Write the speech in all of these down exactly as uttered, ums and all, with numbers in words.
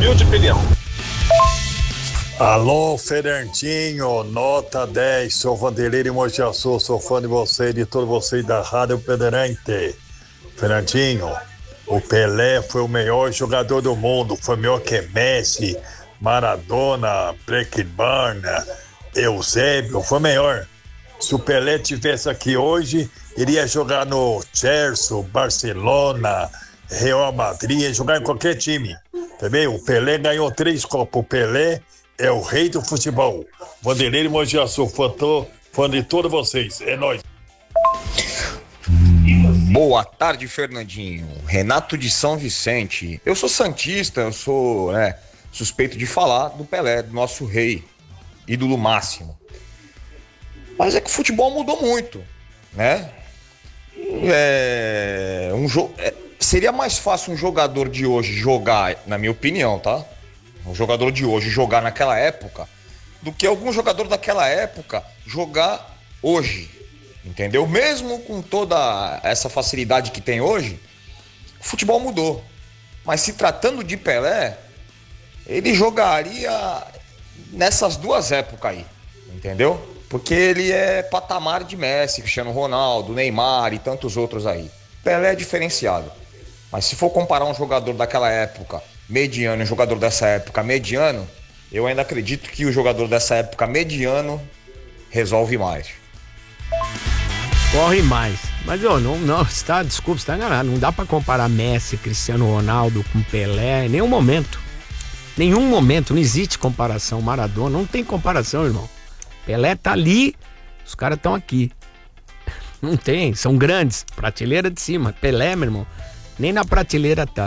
humilde opinião. Alô, Fernandinho, nota dez, sou Vanderlei de Mogiaçu, sou fã de você e de todos vocês da Rádio Pedrante. Fernandinho, o Pelé foi o melhor jogador do mundo, foi melhor que Messi, Maradona, Beckenbauer, Eusébio, foi melhor. Se o Pelé tivesse aqui hoje, iria jogar no Chelsea, Barcelona, Real Madrid, ia jogar em qualquer time. Entendeu? O Pelé ganhou três copas, o Pelé é o rei do futebol. Vanderlei de Mogiaçu, fã, fã de todos vocês. É nóis. Boa tarde, Fernandinho. Renato de São Vicente. Eu sou santista, eu sou né, suspeito de falar do Pelé, do nosso rei, ídolo máximo. Mas é que o futebol mudou muito, né? É, um jo- é, seria mais fácil um jogador de hoje jogar, na minha opinião, tá? Um jogador de hoje jogar naquela época do que algum jogador daquela época jogar hoje, entendeu? Mesmo com toda essa facilidade que tem hoje, o futebol mudou. Mas se tratando de Pelé, ele jogaria nessas duas épocas aí, entendeu? Porque ele é patamar de Messi, Cristiano Ronaldo, Neymar e tantos outros aí. Pelé é diferenciado. Mas se for comparar um jogador daquela época mediano e um jogador dessa época mediano, eu ainda acredito que o jogador dessa época mediano resolve mais. Corre mais. Mas eu não, não, está, desculpa, você está enganado. Não dá para comparar Messi, Cristiano Ronaldo com Pelé em nenhum momento. Nenhum momento, não existe comparação. Maradona, não tem comparação, irmão. Pelé tá ali, os caras estão aqui. Não tem, são grandes, prateleira de cima. Pelé, meu irmão, nem na prateleira tá.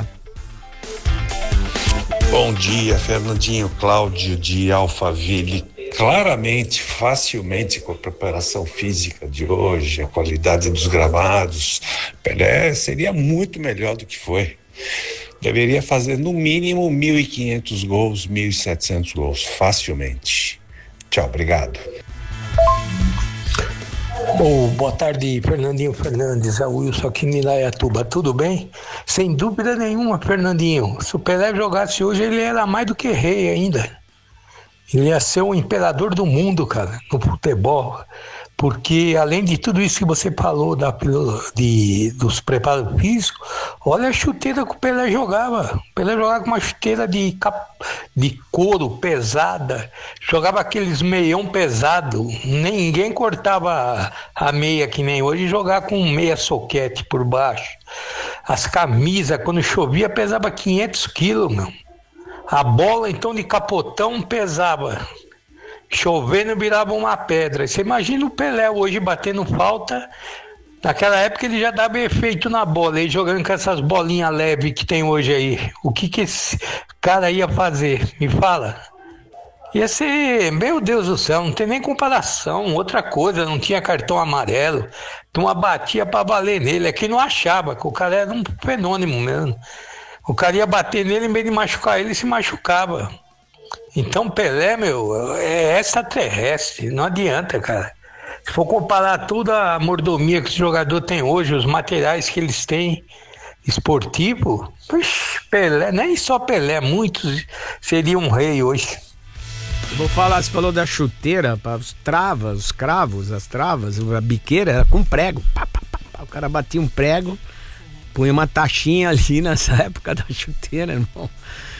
Bom dia, Fernandinho, Cláudio de Alphaville. Claramente, facilmente, com a preparação física de hoje, a qualidade dos gramados, Pelé seria muito melhor do que foi. Deveria fazer no mínimo mil e quinhentos gols, mil e setecentos gols, facilmente. Tchau, obrigado. Oh, boa tarde, Fernandinho Fernandes, é o Wilson aqui em Indaiatuba, tudo bem? Sem dúvida nenhuma, Fernandinho, se o Pelé jogasse hoje, ele era mais do que rei ainda. Ele ia ser o imperador do mundo, cara, no futebol. Porque além de tudo isso que você falou da, de, dos preparos físicos, olha a chuteira que o Pelé jogava. O Pelé jogava com uma chuteira de, cap, de couro pesada, jogava aqueles meião pesado, ninguém cortava a meia que nem hoje, jogava com meia soquete por baixo. As camisas, quando chovia, pesava quinhentos quilos, meu. A bola, então, de capotão pesava. Chovendo virava uma pedra. Você imagina o Pelé hoje batendo falta. Naquela época ele já dava efeito na bola, ele jogando com essas bolinhas leves que tem hoje aí. O que que esse cara ia fazer? Me fala. Ia ser, meu Deus do céu, não tem nem comparação. Outra coisa, não tinha cartão amarelo. Então batia pra valer nele. Aqui não achava, que o cara era um fenômeno mesmo. O cara ia bater nele, em vez de machucar ele, se machucava. Então Pelé, meu, é extraterrestre, não adianta, cara. Se for comparar toda a mordomia que esse jogador tem hoje, os materiais que eles têm esportivo, puxa, Pelé, nem só Pelé, muitos seriam um rei hoje. Eu vou falar, você falou da chuteira, os travas, os cravos, as travas, a biqueira era com prego. Pá, pá, pá, pá. O cara batia um prego, punha uma taxinha ali nessa época da chuteira, irmão.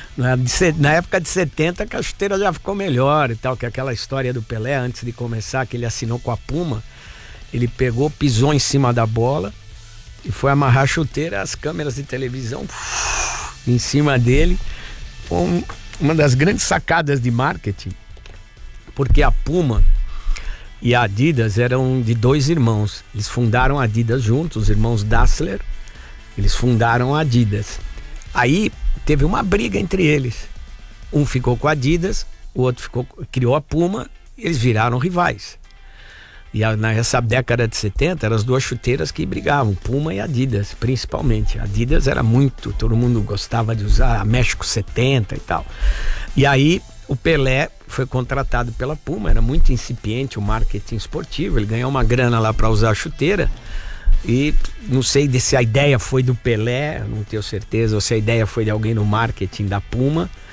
Na época de setenta, que a chuteira já ficou melhor e tal, que aquela história do Pelé, antes de começar, que ele assinou com a Puma, ele pegou, pisou em cima da bola e foi amarrar a chuteira, as câmeras de televisão em cima dele. Foi um, uma das grandes sacadas de marketing, porque a Puma e a Adidas eram de dois irmãos. Eles fundaram a Adidas juntos, os irmãos Dassler, eles fundaram a Adidas. Aí teve uma briga entre eles. Um ficou com a Adidas, o outro ficou, criou a Puma, e eles viraram rivais. E a, nessa década de setenta, eram as duas chuteiras que brigavam, Puma e Adidas, principalmente. A Adidas era muito, todo mundo gostava de usar, a México setenta e tal. E aí o Pelé foi contratado pela Puma, era muito incipiente o marketing esportivo, ele ganhou uma grana lá para usar a chuteira. E não sei se a ideia foi do Pelé, não tenho certeza, ou se a ideia foi de alguém no marketing da Puma.